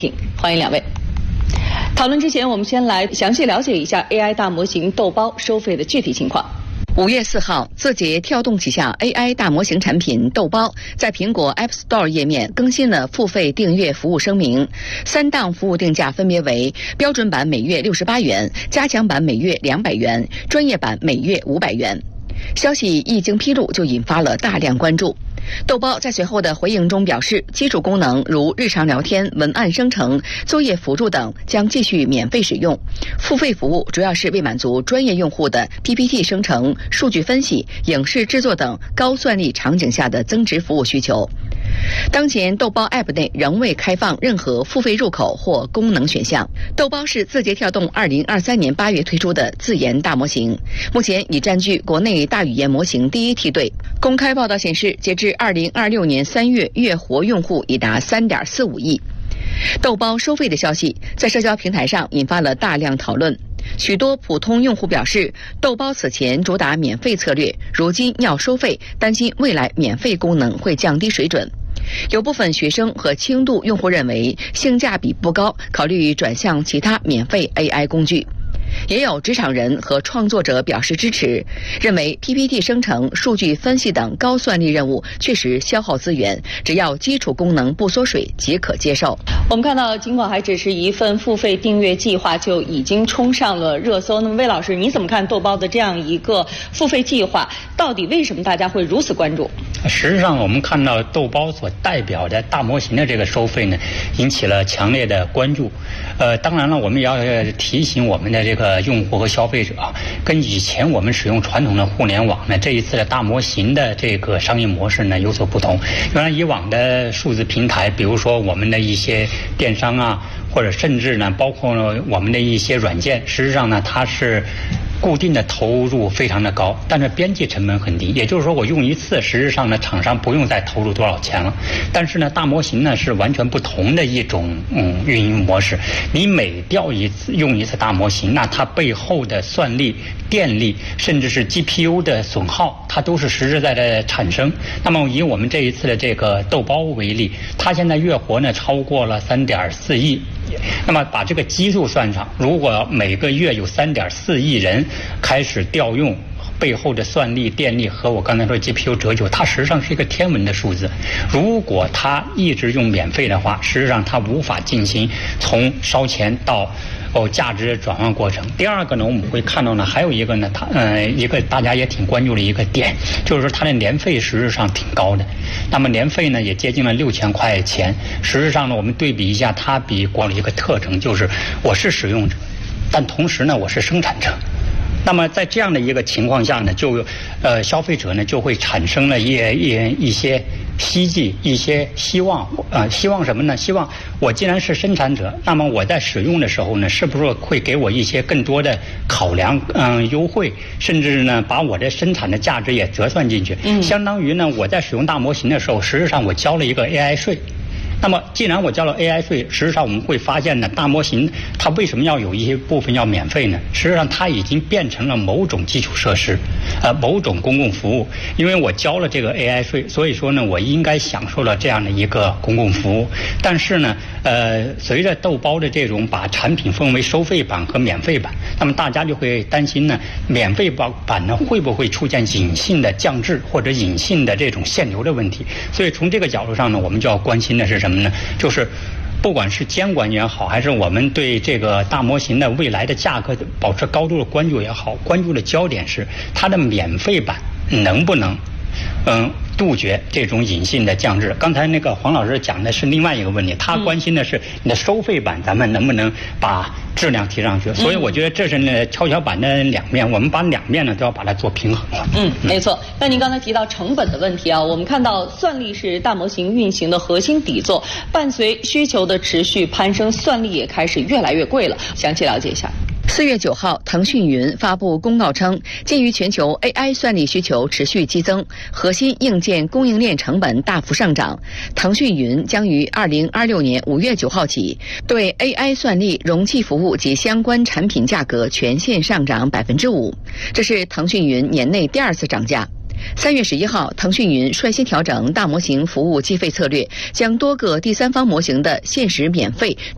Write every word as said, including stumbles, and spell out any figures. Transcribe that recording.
欢迎两位。讨论之前，我们先来详细了解一下 A I 大模型豆包收费的具体情况。 五月四号，字节跳动旗下 A I 大模型产品豆包在苹果 App Store 页面更新了付费订阅服务声明，三档服务定价分别为标准版每月六十八元，加强版每月两百元，专业版每月五百元。消息一经披露，就引发了大量关注。豆包在随后的回应中表示，基础功能如日常聊天、文案生成、作业辅助等将继续免费使用，付费服务主要是为满足专业用户的 P P T 生成、数据分析、影视制作等高算力场景下的增值服务需求。当前豆包 App 内仍未开放任何付费入口或功能选项。豆包是字节跳动二零二三年八月推出的自研大模型，目前已占据国内大语言模型第一梯队。公开报道显示，截至二零二六年三月，月活用户已达 三点四五亿。豆包收费的消息在社交平台上引发了大量讨论。许多普通用户表示，豆包此前主打免费策略，如今要收费，担心未来免费功能会降低水准。有部分学生和轻度用户认为性价比不高，考虑转向其他免费 A I 工具。也有职场人和创作者表示支持，认为 P P T 生成、数据分析等高算力任务确实消耗资源，只要基础功能不缩水即可接受。 我们看到，尽管还只是一份付费订阅计划，就已经冲上了热搜。那么，魏老师，你怎么看豆包的这样一个付费计划？到底为什么大家会如此关注？ 实际上，我们看到豆包所代表的大模型的这个收费呢，引起了强烈的关注。呃，当然了，我们也要提醒我们的这个用户和消费者，跟以前我们使用传统的互联网呢，这一次的大模型的这个商业模式呢有所不同。原来以往的数字平台，比如说我们的一些电商啊，或者甚至呢，包括我们的一些软件，实际上呢，它是固定的投入非常的高，但是边际成本很低。也就是说，我用一次，实际上呢，厂商不用再投入多少钱了。但是呢，大模型呢是完全不同的一种嗯运营模式。你每调一次用一次大模型，那它背后的算力、电力，甚至是 G P U 的损耗，它都是实实在在的产生。那么以我们这一次的这个豆包为例，它现在月活呢超过了三点四亿。那么把这个基数算上，如果每个月有三点四亿人开始调用，背后的算力、电力和我刚才说 G P U 折旧，它实际上是一个天文的数字。如果它一直用免费的话，实际上它无法进行从烧钱到哦价值转换过程。第二个呢，我们会看到呢，还有一个呢，它呃一个大家也挺关注的一个点，就是说它的年费实质上挺高的。那么年费呢也接近了六千块钱。实际上呢，我们对比一下，它比国的一个特征就是我是使用者，但同时呢我是生产者。那么在这样的一个情况下呢，就呃消费者呢就会产生了一一一些希冀、一些希望啊、呃，希望什么呢？希望我既然是生产者，那么我在使用的时候呢，是不是会给我一些更多的考量，嗯、呃，优惠，甚至呢把我的生产的价值也折算进去，嗯，相当于呢我在使用大模型的时候，实际上我交了一个 A I 税。那么，既然我交了 A I 税，实际上我们会发现呢，大模型它为什么要有一些部分要免费呢？实际上它已经变成了某种基础设施，呃，某种公共服务。因为我交了这个 A I 税，所以说呢，我应该享受了这样的一个公共服务。但是呢，呃，随着豆包的这种把产品分为收费版和免费版，那么大家就会担心呢，免费版版呢会不会出现隐性的降质或者隐性的这种限流的问题？所以从这个角度上呢，我们就要关心的是什么？就是不管是监管也好，还是我们对这个大模型的未来的价格保持高度的关注也好，关注的焦点是它的免费版能不能嗯杜绝这种隐性的降质。刚才那个黄老师讲的是另外一个问题，他关心的是你的收费版咱们能不能把质量提上去。所以我觉得这是呢跷跷板的两面，我们把两面呢都要把它做平衡了。 嗯，没错。那您刚才提到成本的问题啊，我们看到算力是大模型运行的核心底座，伴随需求的持续攀升，算力也开始越来越贵了。详细了解一下。 四月九号，腾讯云发布公告称，鉴于全球 A I 算力需求持续激增，核心硬件供应链成本大幅上涨，腾讯云将于二零二六年五月九号起，对 A I 算力、容器服务及相关产品价格全线上涨百分之五，这是腾讯云年内第二次涨价。三月十一号，腾讯云率先调整大模型服务计费策略，将多个第三方模型的限时免费